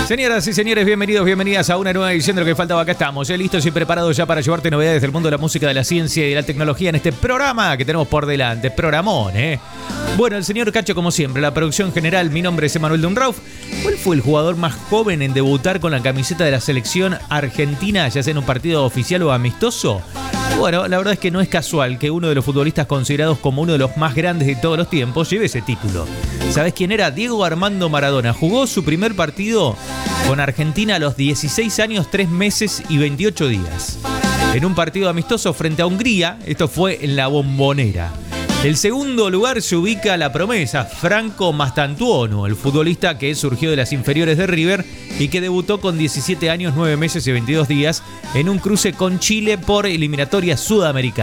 Señoras y señores, bienvenidas a una nueva edición de Lo que faltaba. Acá estamos, listos y preparados ya para llevarte novedades del mundo de la música, de la ciencia y de la tecnología en este programa que tenemos por delante. Programón, Bueno, el señor Cacho, como siempre, la producción general. Mi nombre es Emanuel Dunrauf. ¿Cuál fue el jugador más joven en debutar con la camiseta de la selección argentina, ya sea en un partido oficial o amistoso? Bueno, la verdad es que no es casual que uno de los futbolistas considerados como uno de los más grandes de todos los tiempos lleve ese título. ¿Sabés quién era? Diego Armando Maradona. Jugó su primer partido con Argentina a los 16 años, 3 meses y 28 días. En un partido amistoso frente a Hungría, esto fue en la Bombonera. El segundo lugar se ubica la promesa, Franco Mastantuono, el futbolista que surgió de las inferiores de River y que debutó con 17 años, 9 meses y 22 días en un cruce con Chile por eliminatoria sudamericana.